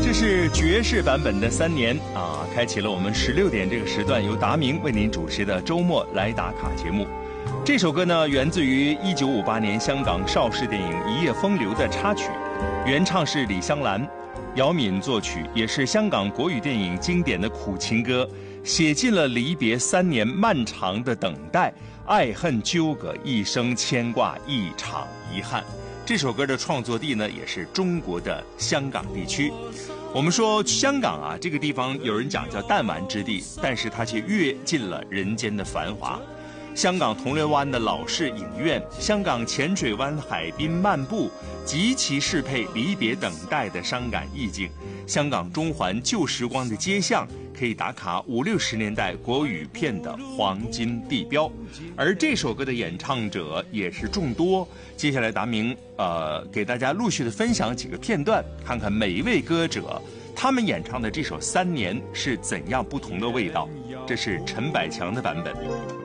这是爵士版本的3年啊，开启了我们16点这个时段，由达明为您主持的周末来打卡节目。这首歌呢，源自于1958年香港邵氏电影《一夜风流》的插曲，原唱是李香兰，姚敏作曲，也是香港国语电影经典的苦情歌，写尽了离别3年漫长的等待，爱恨纠葛，一生牵挂，一场遗憾。这首歌的创作地呢，也是中国的香港地区。我们说香港啊，这个地方有人讲叫弹丸之地，但是它却跃进了人间的繁华。香港铜锣湾的老式影院，香港浅水湾海滨漫步，极其适配离别等待的伤感意境。香港中环旧时光的街巷，可以打卡50、60年代国语片的黄金地标。而这首歌的演唱者也是众多。接下来达明给大家陆续的分享几个片段，看看每一位歌者他们演唱的这首3年是怎样不同的味道。这是陈百强的版本。